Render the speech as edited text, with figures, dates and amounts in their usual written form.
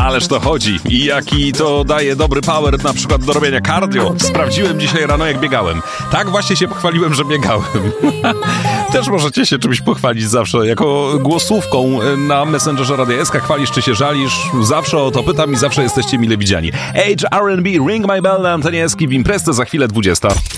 Ależ to chodzi. I jaki to daje dobry power na przykład do robienia cardio. Sprawdziłem dzisiaj rano, jak biegałem. Tak właśnie się pochwaliłem, że biegałem. Też możecie się czymś pochwalić zawsze. Jako głosówką na Messengerze Radia SK chwalisz czy się żalisz. Zawsze o to pytam i zawsze jesteście mile widziani. Age R&B, Ring My Bell na antenie SK w Imprezce za chwilę 20.